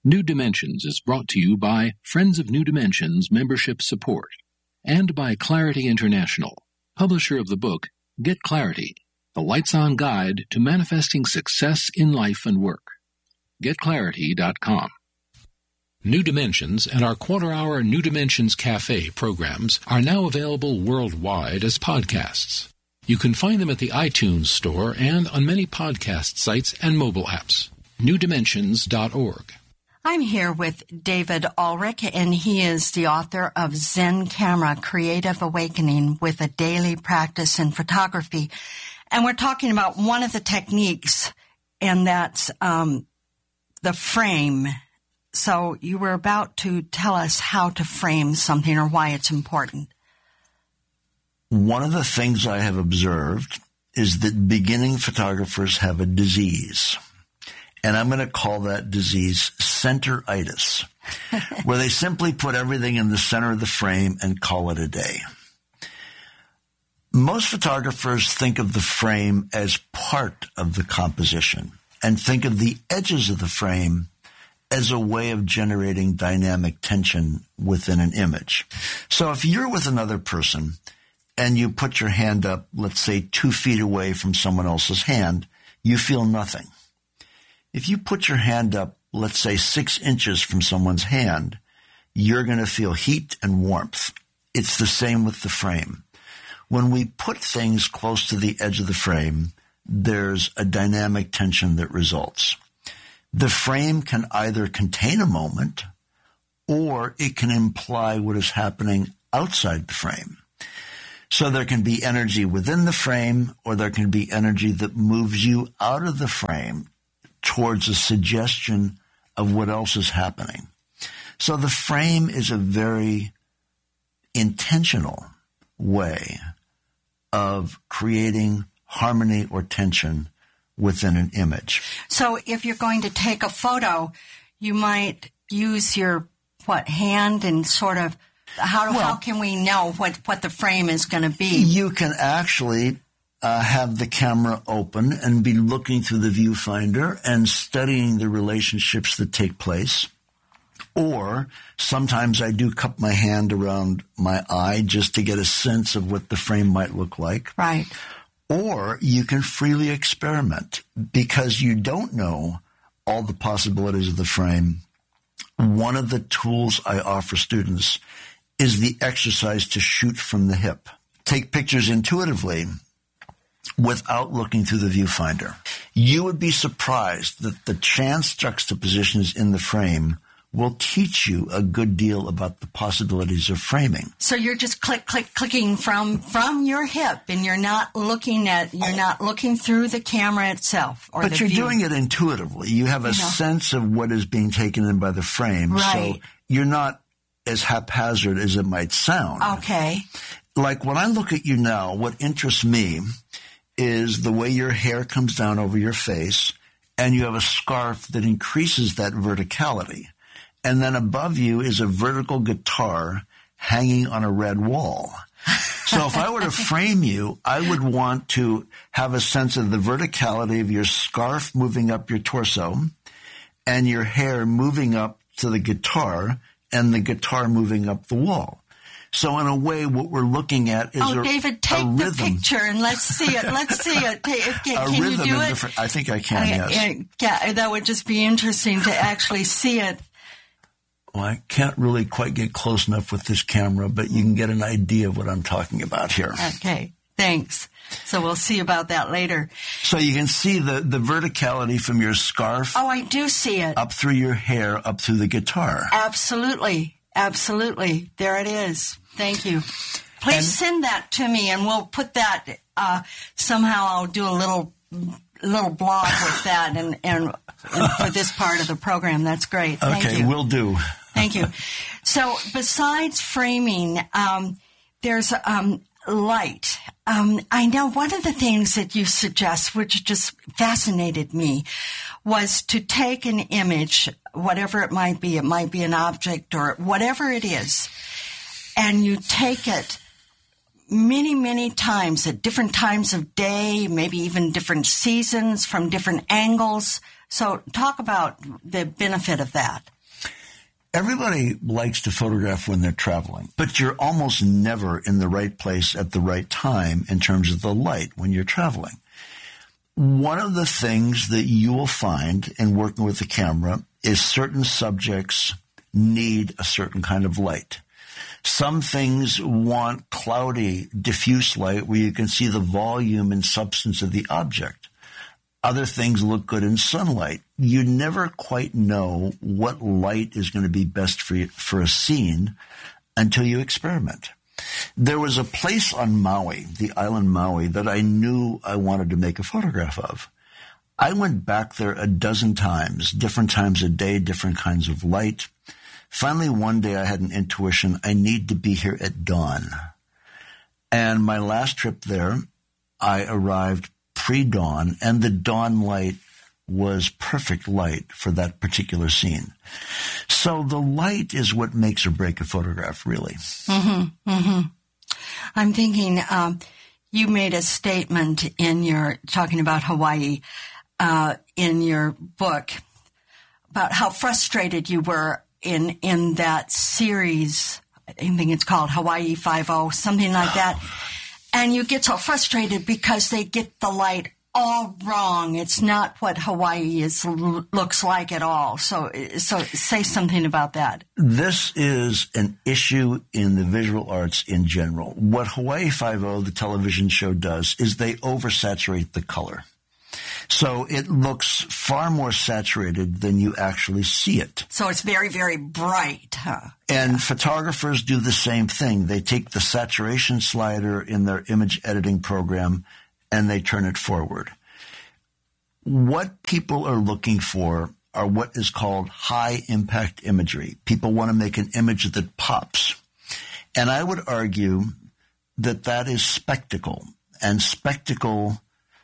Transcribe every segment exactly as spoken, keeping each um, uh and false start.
New Dimensions is brought to you by Friends of New Dimensions Membership Support and by Clarity International, publisher of the book Get Clarity, the Lights-On Guide to Manifesting Success in Life and Work. get clarity dot com. New Dimensions and our quarter-hour New Dimensions Cafe programs are now available worldwide as podcasts. You can find them at the iTunes Store and on many podcast sites and mobile apps. new dimensions dot org. I'm here with David Ulrich, and he is the author of Zen Camera, Creative Awakening with a Daily Practice in Photography. And we're talking about one of the techniques, and that's um, the frame. So you were about to tell us how to frame something or why it's important. One of the things I have observed is that beginning photographers have a disease. And I'm going to call that disease centeritis, where they simply put everything in the center of the frame and call it a day. Most photographers think of the frame as part of the composition and think of the edges of the frame as a way of generating dynamic tension within an image. So if you're with another person and you put your hand up, let's say two feet away from someone else's hand, you feel nothing. If you put your hand up, let's say six inches from someone's hand, you're going to feel heat and warmth. It's the same with the frame. When we put things close to the edge of the frame, there's a dynamic tension that results. The frame can either contain a moment or it can imply what is happening outside the frame. So there can be energy within the frame, or there can be energy that moves you out of the frame towards a suggestion of what else is happening. So the frame is a very intentional way of creating harmony or tension within an image. So if you're going to take a photo, you might use your, what, hand and sort of, how, well, how can we know what, what the frame is going to be? You can actually Uh, have the camera open and be looking through the viewfinder and studying the relationships that take place. Or sometimes I do cup my hand around my eye just to get a sense of what the frame might look like. Right. Or you can freely experiment because you don't know all the possibilities of the frame. One of the tools I offer students is the exercise to shoot from the hip. Take pictures intuitively without looking through the viewfinder. You would be surprised that the chance juxtapositions in the frame will teach you a good deal about the possibilities of framing. So you're just click, click, clicking from, from your hip, and you're not looking at, you're not looking through the camera itself. Or but the you're view. doing it intuitively. You have a you know. sense of what is being taken in by the frame. Right. So you're not as haphazard as it might sound. Okay. Like when I look at you now, what interests me is the way your hair comes down over your face, and you have a scarf that increases that verticality. And then above you is a vertical guitar hanging on a red wall. So if I were to frame you, I would want to have a sense of the verticality of your scarf moving up your torso and your hair moving up to the guitar and the guitar moving up the wall. So in a way, what we're looking at is oh, a, David, take a rhythm. the picture and let's see it. Let's see it. Can, can a you rhythm do it? Different, I think I can, I, yes. I, yeah, that would just be interesting to actually see it. Well, I can't really quite get close enough with this camera, but you can get an idea of what I'm talking about here. Okay, thanks. So we'll see about that later. So you can see the, the verticality from your scarf. Oh, I do see it. Up through your hair, up through the guitar. Absolutely. Absolutely. There it is. Thank you. Please and, send that to me, and we'll put that, uh, somehow I'll do a little little blog with that and, and, and for this part of the program. That's great. Thank okay, you. Will do. Thank you. So besides framing, um, there's um, light. Um, I know one of the things that you suggest, which just fascinated me, was to take an image, whatever it might be, it might be an object or whatever it is, and you take it many, many times at different times of day, maybe even different seasons from different angles. So talk about the benefit of that. Everybody likes to photograph when they're traveling, but you're almost never in the right place at the right time in terms of the light when you're traveling. One of the things that you will find in working with the camera is certain subjects need a certain kind of light. Some things want cloudy, diffuse light where you can see the volume and substance of the object. Other things look good in sunlight. You never quite know what light is going to be best for you, for a scene until you experiment. There was a place on Maui, the island Maui, that I knew I wanted to make a photograph of. I went back there a dozen times, different times a day, different kinds of light. Finally, one day I had an intuition, I need to be here at dawn. And my last trip there, I arrived pre-dawn, and the dawn light was perfect light for that particular scene. So the light is what makes or break a photograph, really. Mm-hmm, mm-hmm. I'm thinking um, you made a statement in your, talking about Hawaii, uh, in your book about how frustrated you were in, in that series. I think it's called Hawaii Five-O, something like that. And you get so frustrated because they get the light all wrong. It's not what Hawaii is looks like at all. So, so say something about that. This is an issue in the visual arts in general. What Hawaii Five-O, the television show, does is they oversaturate the color. So it looks far more saturated than you actually see it. So it's very, very bright, huh? And yeah. Photographers do the same thing. They take the saturation slider in their image editing program and they turn it forward. What people are looking for are what is called high impact imagery. People want to make an image that pops. And I would argue that that is spectacle. And spectacle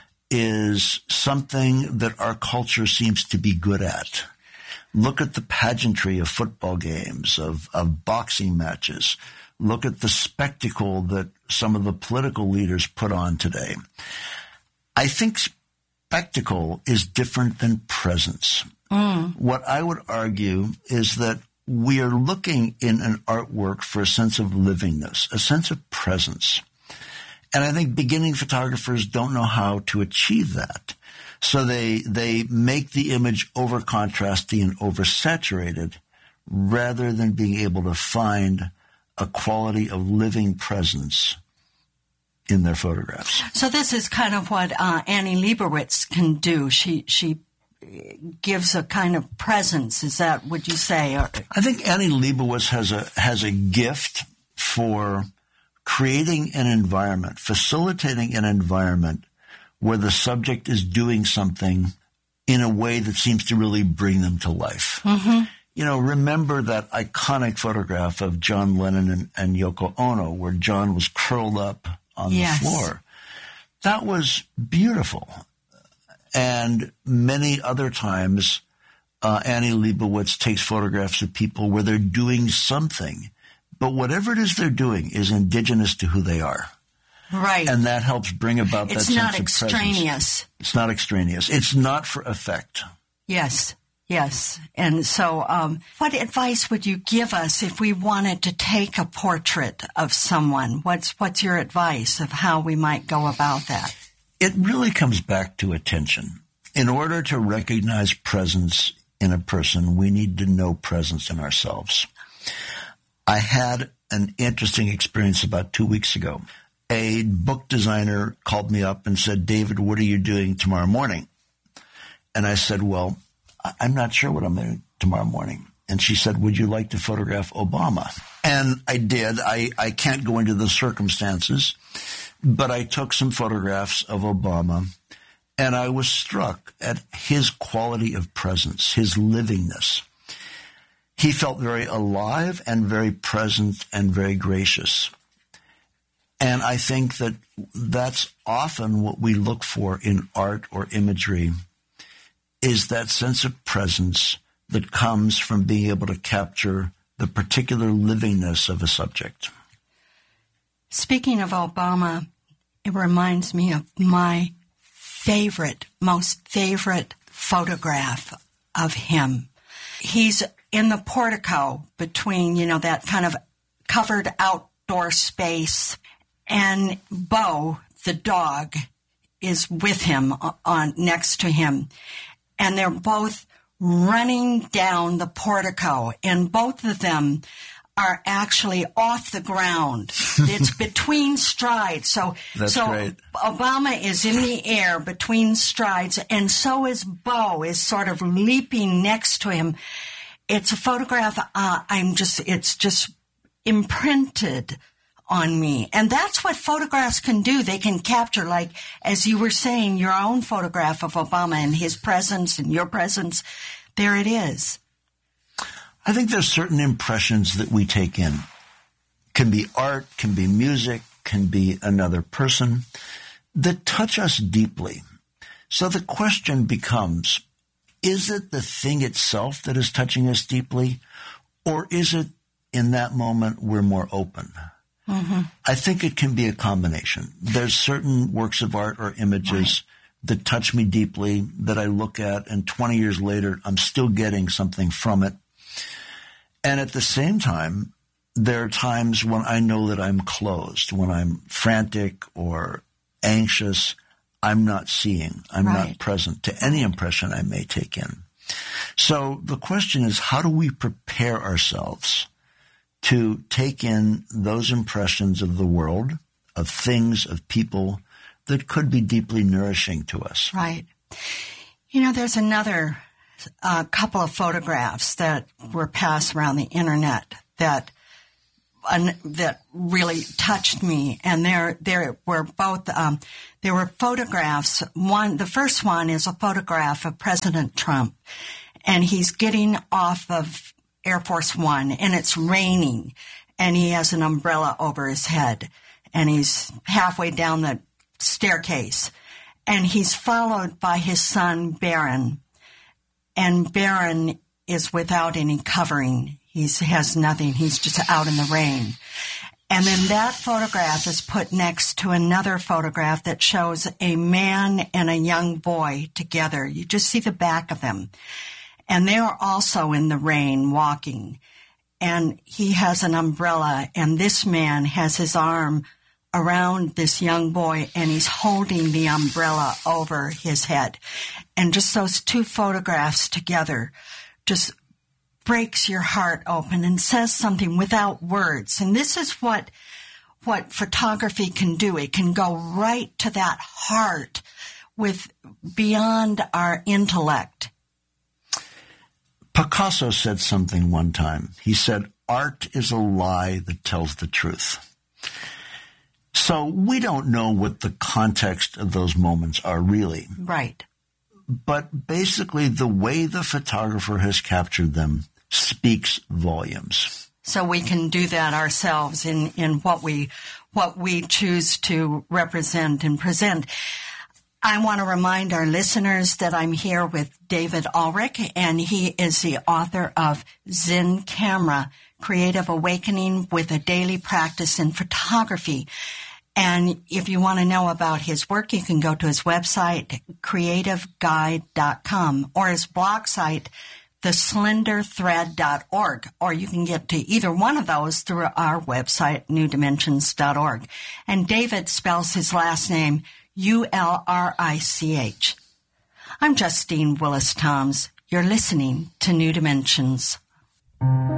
is something that our culture seems to be good at. Look at the pageantry of football games, of, of boxing matches. Look at the spectacle that some of the political leaders put on today. I think spectacle is different than presence. Mm. What I would argue is that we are looking in an artwork for a sense of livingness, a sense of presence. And I think beginning photographers don't know how to achieve that. So they they make the image over contrasty and oversaturated rather than being able to find a quality of living presence in their photographs. So this is kind of what uh, Annie Leibovitz can do. She she gives a kind of presence. Is that what you say? Or, I think Annie Leibovitz has a has a gift for creating an environment, facilitating an environment where the subject is doing something in a way that seems to really bring them to life. Mm-hmm. You know, remember that iconic photograph of John Lennon and, and Yoko Ono where John was curled up on yes. the floor. That was beautiful. And many other times, uh, Annie Leibovitz takes photographs of people where they're doing something, but whatever it is they're doing is indigenous to who they are. Right. And that helps bring about it's that sense of presence. It's not extraneous. It's not extraneous. It's not for effect. Yes. Yes. And so um, what advice would you give us if we wanted to take a portrait of someone? What's what's your advice of how we might go about that? It really comes back to attention. In order to recognize presence in a person, we need to know presence in ourselves. I had an interesting experience about two weeks ago. A book designer called me up and said, David, what are you doing tomorrow morning? And I said, well, I'm not sure what I'm doing tomorrow morning. And she said, would you like to photograph Obama? And I did. I, I can't go into the circumstances, but I took some photographs of Obama, and I was struck at his quality of presence, his livingness. He felt very alive and very present and very gracious. And I think that that's often what we look for in art or imagery, is that sense of presence that comes from being able to capture the particular livingness of a subject. Speaking of Obama, it reminds me of my favorite, most favorite photograph of him. he's in the portico between, you know, that kind of covered outdoor space, and Bo, the dog, is with him on next to him, and they're both running down the portico, and both of them are actually off the ground. It's between strides. So, That's so great. Obama is in the air between strides, and so is Bo, is sort of leaping next to him. It's a photograph. Uh, I'm just, it's just imprinted on me. And that's what photographs can do. They can capture, like, as you were saying, your own photograph of Obama and his presence and your presence. There it is. I think there's certain impressions that we take in. Can be art, can be music, can be another person, that touch us deeply. So the question becomes, is it the thing itself that is touching us deeply, or is it in that moment we're more open? Mm-hmm. I think it can be a combination. There's certain works of art or images right. that touch me deeply, that I look at, and twenty years later, I'm still getting something from it. And at the same time, there are times when I know that I'm closed, when I'm frantic or anxious, I'm not seeing, I'm right. not present to any impression I may take in. So the question is, how do we prepare ourselves to take in those impressions of the world, of things, of people that could be deeply nourishing to us? Right. You know, there's another uh, couple of photographs that were passed around the internet that uh, that really touched me, and there there were both um, there were photographs. One, the first one is a photograph of President Trump, and he's getting off of Air Force One, and it's raining, and he has an umbrella over his head, and he's halfway down the staircase, and he's followed by his son, Barron, and Barron is without any covering. He has nothing. He's just out in the rain. And then that photograph is put next to another photograph that shows a man and a young boy together. You just see the back of them. And they are also in the rain walking. And he has an umbrella, and this man has his arm around this young boy, and he's holding the umbrella over his head. And just those two photographs together just breaks your heart open and says something without words. And this is what what photography can do. It can go right to that heart with beyond our intellect. Picasso said something one time. He said, art is a lie that tells the truth. So we don't know what the context of those moments are really. Right. But basically the way the photographer has captured them speaks volumes. So we can do that ourselves in, in what we what we choose to represent and present. I want to remind our listeners that I'm here with David Ulrich, and he is the author of Zen Camera, Creative Awakening with a Daily Practice in Photography. And if you want to know about his work, you can go to his website, creative guide dot com, or his blog site, the slender thread dot org, or you can get to either one of those through our website, new dimensions dot org. And David spells his last name U L R I C H. I'm Justine Willis-Toms. You're listening to New Dimensions.